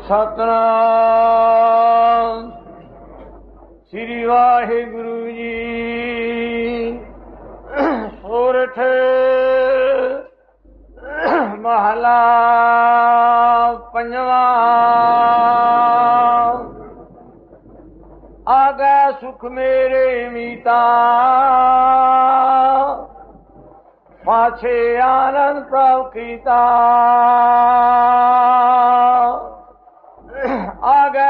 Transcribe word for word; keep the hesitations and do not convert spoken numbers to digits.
ਸਤਨਾਮ ਸ੍ਰੀ ਵਾਹਿਗੁਰੂ ਜੀ। ਸੋਰਠ ਮਹਲਾ ਪੰਜਵਾਂ। ਆਗੈ ਸੁਖ ਮੇਰੇ ਮੀਤਾ, ਪਾਛੇ ਆਨੰਦ ਪ੍ਰਭ ਕੀਤਾ। ਆਗੈ